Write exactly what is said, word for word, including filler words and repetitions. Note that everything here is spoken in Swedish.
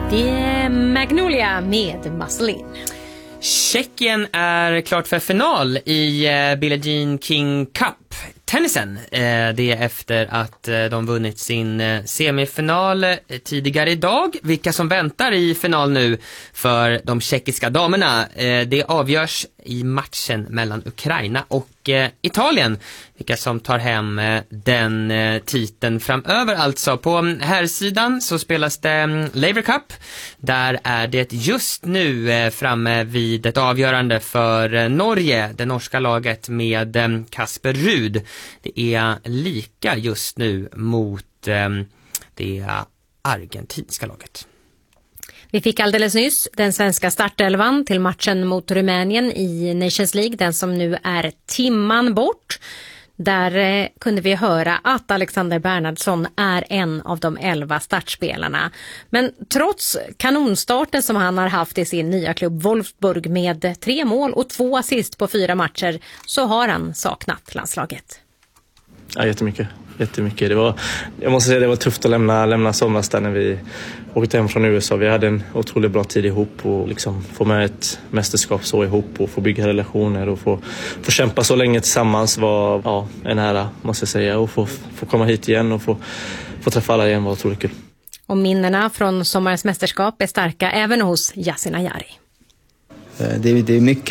Det är Magnolia med Muscle In. Tjeckien är klart för final i Billie Jean King Cup. Tennisen, det är efter att de vunnit sin semifinal tidigare idag. Vilka som väntar i final nu för de tjeckiska damerna, det avgörs i matchen mellan Ukraina och Italien. Vilka som tar hem den titeln framöver. Alltså på herrsidan så spelas det Laver Cup. Där är det just nu framme vid ett avgörande för Norge, det norska laget med Kasper Rud. Det är lika just nu mot det argentinska laget. Vi fick alldeles nyss den svenska startelvan till matchen mot Rumänien i Nations League, den som nu är timman bort. Där eh, kunde vi höra att Alexander Bernhardsson är en av de elva startspelarna. Men trots kanonstarten som han har haft i sin nya klubb Wolfsburg med tre mål och två assist på fyra matcher, så har han saknat landslaget. Ja, jättemycket. Jättemycket. Det var, jag måste säga det var tufft att lämna, lämna somras där när vi åkte hem från U S A. Vi hade en otroligt bra tid ihop och liksom få med ett mästerskap så ihop och få bygga relationer och få, få kämpa så länge tillsammans var ja, en ära, måste jag säga. Och få, få komma hit igen och få, få träffa alla igen var otroligt kul. Och minnena från sommarens mästerskap är starka även hos Yasin Ayari. Det, det är mycket